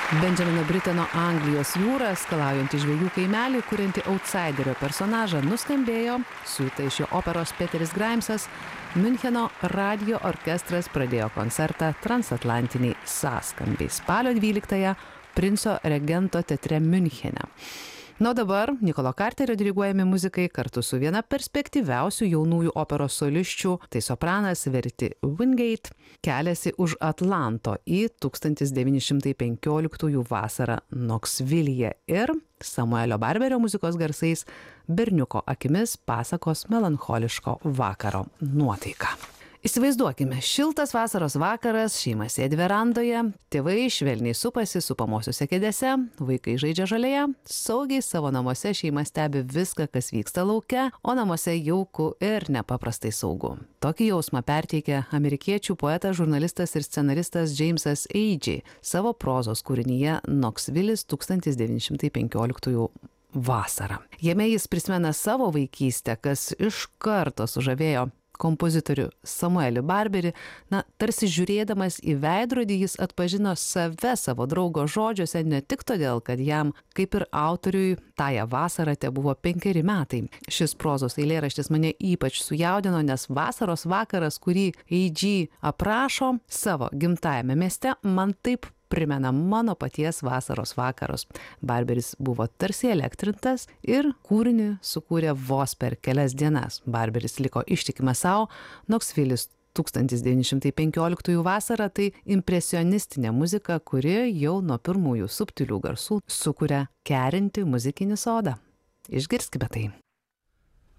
Benjamino Briteno Anglijos jūrą, skalaujantį žvejų kaimelį, kuriantį outsiderio personažą, nuskambėjo siūta iš jo operos Peteris Grimesas. Miuncheno radijo orkestras pradėjo koncertą transatlantiniai sąskambiai spalio 12-ąją Princo Regento teatre Miunchene. Na, dabar Nikolo Carterio diriguojami muzikai kartu su viena perspektyviausių jaunųjų operos solisčių, tai sopranas Verity Wingate, keliasi už Atlanto į 1915 vasarą Knoxville'e ir Samuelio Barberio muzikos garsais berniuko akimis pasakos melancholiško vakaro nuotaiką. Įsivaizduokime, šiltas vasaros vakaras, šeima sėdi verandoje, tėvai švelniai supasi supamosiuose kėdėse, vaikai žaidžia žalėje, saugiai savo namuose šeima stebi viską, kas vyksta lauke, o namuose jauku ir nepaprastai saugu. Tokį jausmą perteikia amerikiečių poetas, žurnalistas ir scenaristas Jamesas Agee savo prozos kūrinyje Knoxville'is 1915 vasarą. Jame jis prisimena savo vaikystę, kas iš karto sužavėjo kompozitorių Samuelį Barberį. Na, tarsi žiūrėdamas į veidrodį jis atpažino save savo draugo žodžiuose ne tik todėl, kad jam, kaip ir autoriui, tąją vasarą tebuvo 5 metai. Šis prozos eilėraštis mane ypač sujaudino, nes vasaros vakaras, kurį Agee aprašo savo gimtajame mieste, man taip primena mano paties vasaros vakarus. Barberis buvo tarsi elektrintas ir kūrinį sukūrė vos per kelias dienas. Barberis liko ištikimas savo. Knoxville'is 1915 vasarą tai impresionistinė muzika, kuri jau nuo pirmųjų subtilių garsų sukuria kerinti muzikinį sodą. Išgirskime tai.